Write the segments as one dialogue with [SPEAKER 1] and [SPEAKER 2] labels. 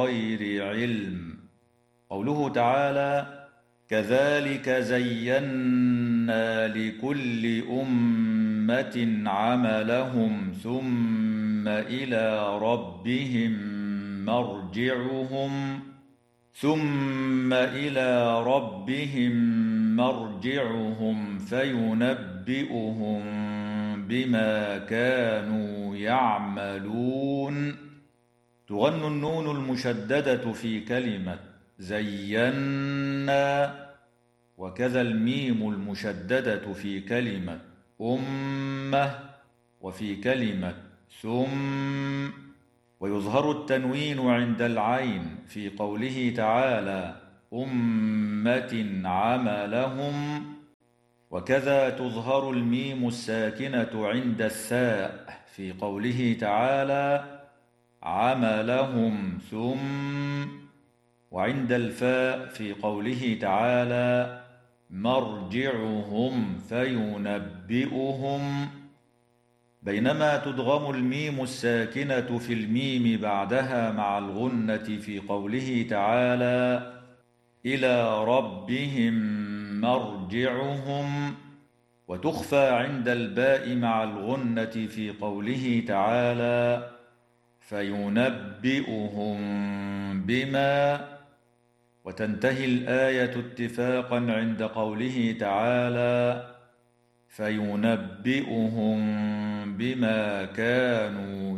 [SPEAKER 1] غير علم. قوله تعالى: كذلك زينا لكل أمة عملهم ثم إلى ربهم مرجعهم فينبئهم بما كانوا يعملون. تغن النون المشددة في كلمة زينا، وكذا الميم المشددة في كلمة أمة وفي كلمة ثم. ويظهر التنوين عند العين في قوله تعالى: أمة عملهم. وكذا تظهر الميم الساكنة عند الثاء في قوله تعالى: عملهم ثم. وعند الفاء في قوله تعالى: مرجعهم فينبئهم. بينما تدغم الميم الساكنة في الميم بعدها مع الغنة في قوله تعالى: إلى ربهم مرجعهم، وتخفى عند الباء مع الغنة في قوله تعالى: فينبئهم بما. وتنتهي الآية اتفاقا عند قوله تعالى: فينبئهم بما كانوا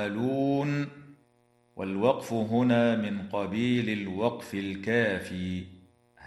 [SPEAKER 1] يعملون. والوقف هنا من قبيل الوقف الكافي.